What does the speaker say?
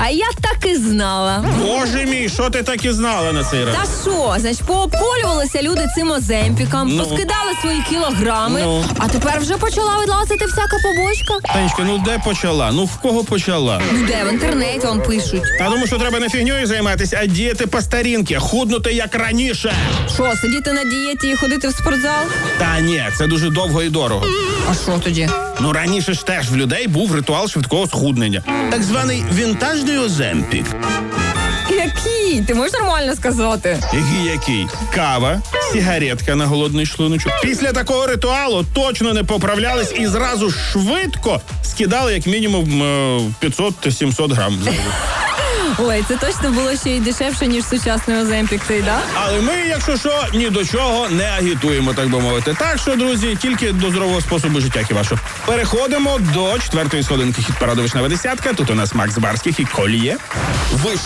А я так і знала. Боже мій, що ти так і знала на цей раз? Та що, значить, пообколювалися люди цим оземпіком, поскидали свої кілограми, а тепер вже почала відлазити всяка побочка. Танечка, ну де почала? Ну в кого почала? Ну де, в інтернеті вам пишуть. А тому, що треба не фігньою займатися, а діяти по старінки, худнути як раніше. Що, сидіти на дієті і ходити в спортзал? Та ні, це дуже довго і дорого. А що тоді? Ну раніше ж теж в людей був ритуал швидкого схуднення. Так званий вінтажний оземпік. Який? Ти можеш нормально сказати? Який? Кава, сигаретка на голодний шлуночок. Після такого ритуалу точно не поправлялись і зразу швидко скидали як мінімум 500-700 грам. Ой, це точно було ще й дешевше, ніж сучасний оземпік цей, да? Але ми, якщо що, ні до чого не агітуємо, так би мовити. Так що, друзі, тільки до здорового способу життя хіба що. Переходимо до 4-ї сходинки хіт-параду «Вишнева десятка». Тут у нас Макс Барських і Коліє.